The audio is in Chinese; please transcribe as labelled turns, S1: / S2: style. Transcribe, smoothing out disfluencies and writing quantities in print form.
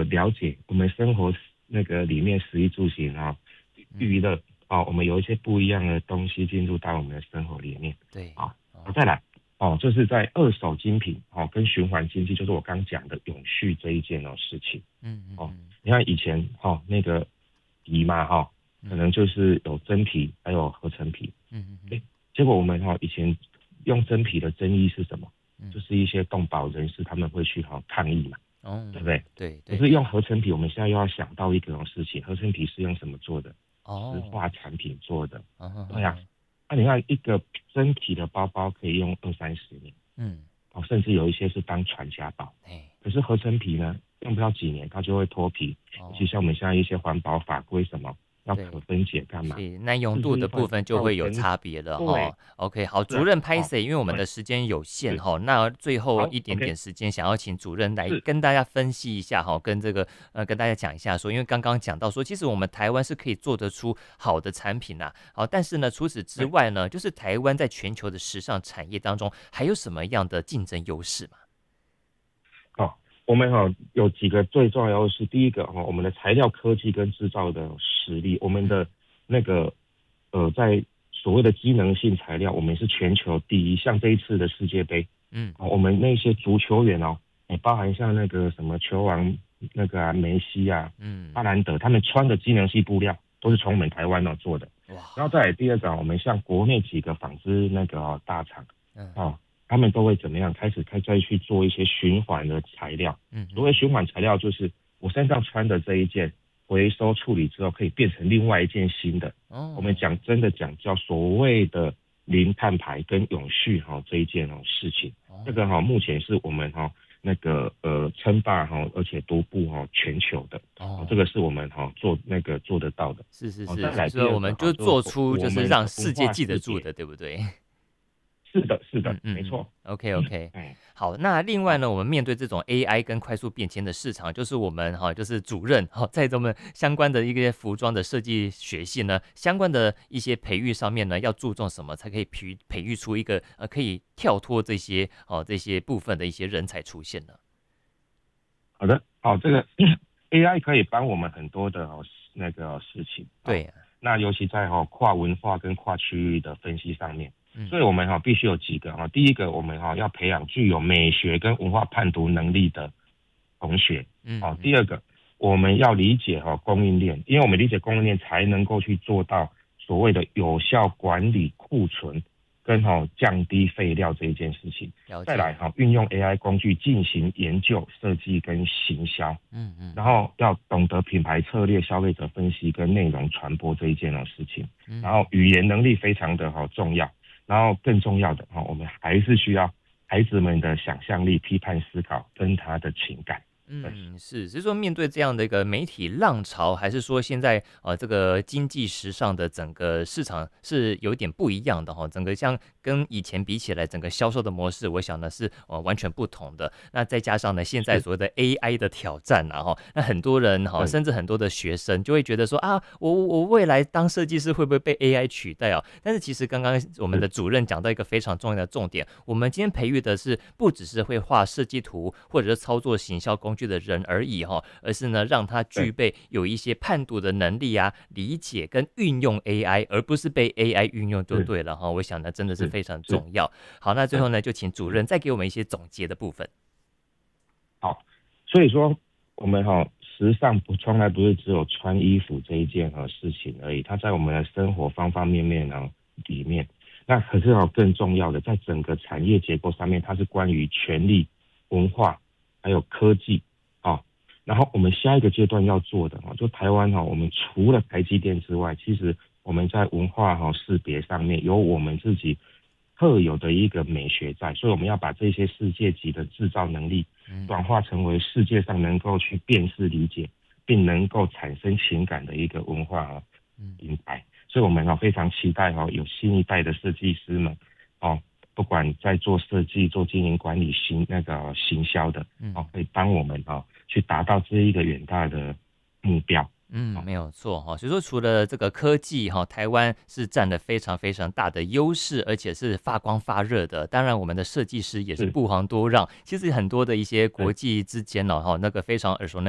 S1: 了解我们生活那个里面食衣住行娱乐我们有一些不一样的东西进入到我们的生活里面。
S2: 对，
S1: 再来就是在二手精品跟循环经济，就是我刚讲的永续这一件事情。你看以前那个皮嘛可能就是有真皮还有合成皮。结果我们以前用真皮的争议是什么？就是一些动保人士他们会去抗议嘛。对不对？
S2: 对。
S1: 可是用合成皮，我们现在又要想到一个事情，合成皮是用什么做的？石化产品做的。对啊。你看一个真皮的包包可以用20-30年。甚至有一些是当传家宝。可是合成皮呢，用不到几年它就会脱皮。尤其像我们现在一些环保法规什么要可分解干嘛？
S2: 耐用度的部分就会有差别了哈。OK， 好，主任拍摄，因为我们的时间有限哈，那最后一点点时间，想要请主任来跟大家分析一下哈，跟这个跟大家讲一下说，因为刚刚讲到说，其实我们台湾是可以做得出好的产品呐，好，但是呢，除此之外呢，就是台湾在全球的时尚产业当中，还有什么样的竞争优势嘛？
S1: 我们有几个最重要的优势。第一个我们的材料科技跟制造的实力，我们的那个在所谓的机能性材料，我们是全球第一。像这一次的世界杯，我们那些足球员包含像那个什么球王那个梅西巴兰德，他们穿的机能性布料都是从我们台湾做的。然后再来第二个，我们像国内几个纺织那个大厂他们都会怎么样？开始再去做一些循环的材料。所谓循环材料，就是我身上穿的这一件，回收处理之后可以变成另外一件新的。我们讲叫所谓的零碳排跟永续这一件事情。这个目前是我们那个称霸而且独步全球的。这个是我们做得到的。
S2: 是。所以我们就做出就是让世界记得住的，对不对？
S1: 是的，没错。
S2: OK， 好，那另外呢，我们面对这种 AI 跟快速变迁的市场，就是我们就是主任在我们相关的一个服装的设计学系呢，相关的一些培育上面呢，要注重什么，才可以培育出一个可以跳脱这些部分的一些人才出现呢？
S1: 好的，这个AI 可以帮我们很多的那个事情。
S2: 对。
S1: 那尤其在跨文化跟跨区域的分析上面。所以我们必须有几个第一个，我们要培养具有美学跟文化判读能力的同学。第二个，我们要理解供应链，因为我们理解供应链才能够去做到所谓的有效管理库存跟降低废料这一件事情。再来运用 AI 工具进行研究、设计跟行销。然后要懂得品牌策略、消费者分析跟内容传播这一件事情。然后语言能力非常的重要。然后更重要的我们还是需要孩子们的想象力、批判思考跟他的情感。
S2: 是说面对这样的一个媒体浪潮，还是说现在这个经济时尚的整个市场是有点不一样的整个像跟以前比起来，整个销售的模式，我想呢是完全不同的。那再加上呢，现在所谓的 AI 的挑战那很多人甚至很多的学生就会觉得说我未来当设计师会不会被 AI 取代但是其实刚刚我们的主任讲到一个非常重要的重点，我们今天培育的是不只是会画设计图或者是操作行销工具的人而已而是呢让他具备有一些判读的能力理解跟运用 AI， 而不是被 AI 运用就对了我想呢真的是非常重要。好，那最后呢就请主任再给我们一些总结的部分。
S1: 好，所以说我们时尚从来不是只有穿衣服这一件事情而已，它在我们的生活方方面面里面。那可是更重要的，在整个产业结构上面，它是关于权力、文化还有科技然后我们下一个阶段要做的就台湾我们除了台积电之外，其实我们在文化识别上面有我们自己特有的一个美学在，所以我们要把这些世界级的制造能力转化成为世界上能够去辨识理解并能够产生情感的一个文化品牌。所以我们非常期待有新一代的设计师们不管在做设计、做经营管理、行销的可以帮我们去达到这一个远大的目标。
S2: 没有错所以说除了这个科技台湾是占了非常非常大的优势，而且是发光发热的。当然我们的设计师也是不遑多让，其实很多的一些国际之间那个非常耳熟能